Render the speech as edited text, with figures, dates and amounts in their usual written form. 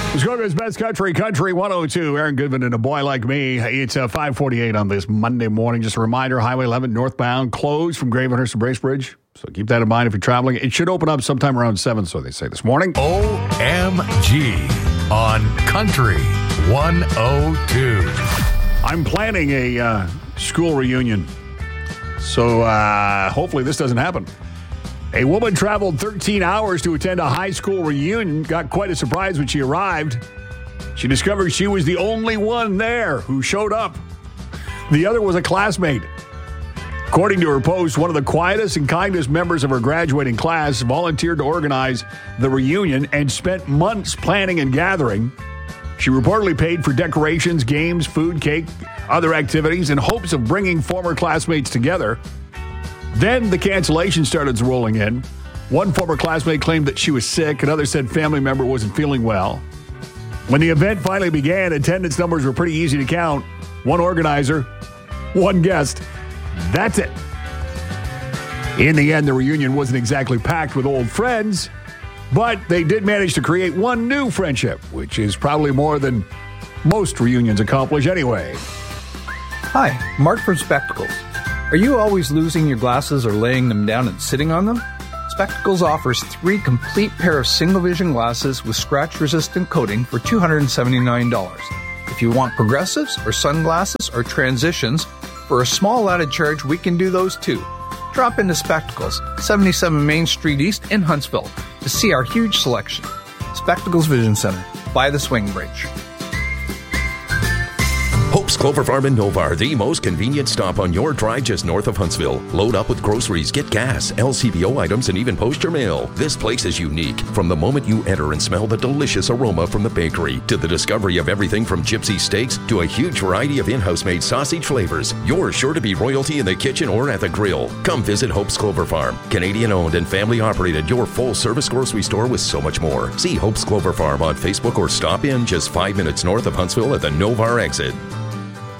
Muskoka's Best Country, Country 102. Aaron Goodman and A Boy Like Me. It's 5:48 on this Monday morning. Just a reminder, Highway 11 northbound closed from Gravenhurst to Bracebridge. So keep that in mind if you're traveling. It should open up sometime around 7, so they say this morning. OMG on Country 102. I'm planning a school reunion. So hopefully this doesn't happen. A woman traveled 13 hours to attend a high school reunion. Got quite a surprise when she arrived. She discovered she was the only one there who showed up. The other was a classmate. According to her post, one of the quietest and kindest members of her graduating class volunteered to organize the reunion and spent months planning and gathering. She reportedly paid for decorations, games, food, cake, other activities in hopes of bringing former classmates together. Then the cancellations started rolling in. One former classmate claimed that she was sick. Another said family member wasn't feeling well. When the event finally began, attendance numbers were pretty easy to count. One organizer, one guest. That's it. In the end, the reunion wasn't exactly packed with old friends, but they did manage to create one new friendship, which is probably more than most reunions accomplish anyway. Hi, Mark from Spectacles. Are you always losing your glasses or laying them down and sitting on them? Spectacles offers 3 complete pair of single vision glasses with scratch-resistant coating for $279. If you want progressives or sunglasses or transitions, for a small added charge, we can do those too. Drop into Spectacles, 77 Main Street East in Huntsville, to see our huge selection. Spectacles Vision Center, by the Swing Bridge. Hope's Clover Farm in Novar, the most convenient stop on your drive just north of Huntsville. Load up with groceries, get gas, LCBO items, and even post your mail. This place is unique. From the moment you enter and smell the delicious aroma from the bakery, to the discovery of everything from gypsy steaks to a huge variety of in-house made sausage flavors, you're sure to be royalty in the kitchen or at the grill. Come visit Hope's Clover Farm. Canadian owned and family operated, your full service grocery store with so much more. See Hope's Clover Farm on Facebook or stop in just 5 minutes north of Huntsville at the Novar exit.